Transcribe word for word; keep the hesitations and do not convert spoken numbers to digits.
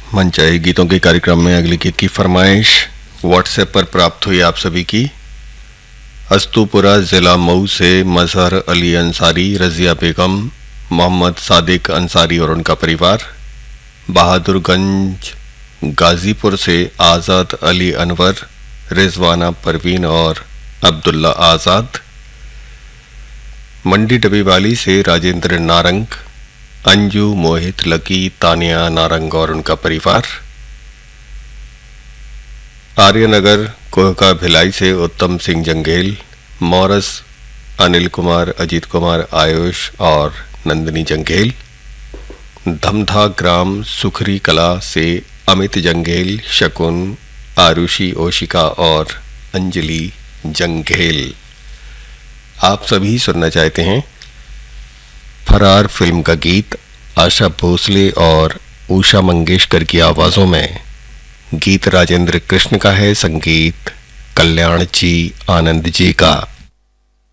मनचाहे गीतों के कार्यक्रम में अगले गीत की फरमाइश व्हाट्सएप पर प्राप्त हुई आप सभी की। अस्तुपुरा ज़िला मऊ से मजहर अली अंसारी, रज़िया बेगम, मोहम्मद सादिक अंसारी और उनका परिवार। बहादुरगंज गाजीपुर से आज़ाद अली अनवर, रिजवाना परवीन और अब्दुल्ला आज़ाद। मंडी डबीवाली से राजेंद्र नारंग, अंजू, मोहित, लकी, तानिया नारंग और उनका परिवार। आर्यनगर कोहका भिलाई से उत्तम सिंह जंगेल, मौरस अनिल कुमार, अजीत कुमार, आयुष और नंदिनी जंगेल। धमधा ग्राम सुखरी कला से अमित जंगेल, शकुन, आरुषि, ओशिका और अंजलि जंगेल। आप सभी सुनना चाहते हैं फरार फिल्म का गीत आशा भोसले और उषा मंगेशकर की आवाज़ों में। गीत राजेंद्र कृष्ण का है, संगीत कल्याण जी आनंद जी का।